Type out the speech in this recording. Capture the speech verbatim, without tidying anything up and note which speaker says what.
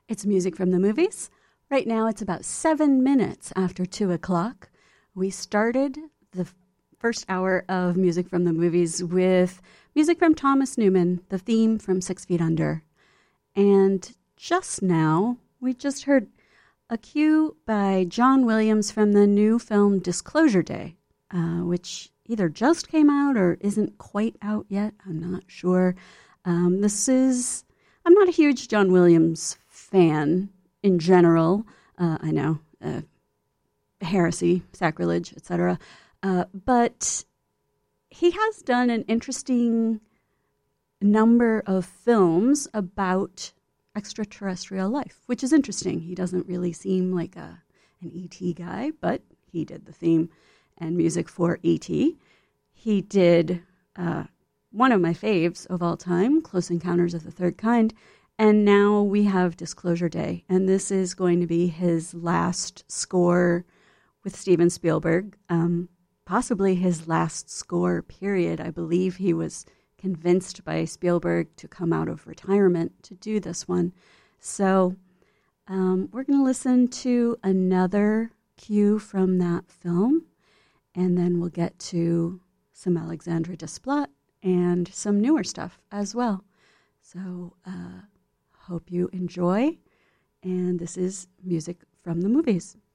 Speaker 1: It's music from the movies. Right now it's about seven minutes after two o'clock. We started the first hour of music from the movies with music from Thomas Newman, the theme from Six Feet Under. And just now, we just heard a cue by John Williams from the new film Disclosure Day, uh, which either just came out or isn't quite out yet. I'm not sure. Um, this is, I'm not a huge John Williams fan in general. Uh, I know, uh, heresy, sacrilege, et cetera. Uh, but he has done an interesting number of films about extraterrestrial life, which is interesting. He doesn't really seem like a an E T guy, but he did the theme and music for E T. He did uh, one of my faves of all time, Close Encounters of the Third Kind, and now we have Disclosure Day, and this is going to be his last score with Steven Spielberg, um, possibly his last score, period. I believe he was convinced by Spielberg to come out of retirement to do this one. So um, we're going to listen to another cue from that film, and then we'll get to some Alexandre Desplat and some newer stuff as well. So uh, hope you enjoy, and this is music from the movies.